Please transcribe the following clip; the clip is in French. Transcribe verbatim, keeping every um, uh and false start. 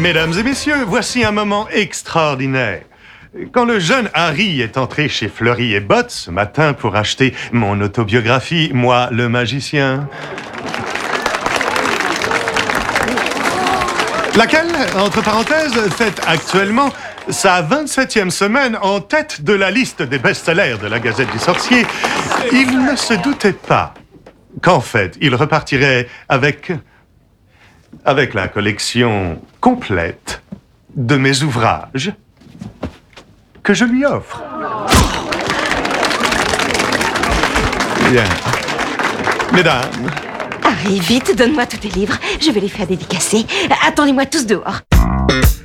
Mesdames et messieurs, voici un moment extraordinaire. Quand le jeune Harry est entré chez Fleury et Bottes ce matin pour acheter mon autobiographie, Moi, le magicien... Laquelle, entre parenthèses, fête actuellement sa vingt-septième semaine en tête de la liste des best-sellers de la Gazette du Sorcier. Il ne se doutait pas qu'en fait, il repartirait avec... avec la collection complète de mes ouvrages que je lui offre. Bien. Mesdames... Harry, vite, donne-moi tous tes livres. Je vais les faire dédicacer. Attendez-moi tous dehors.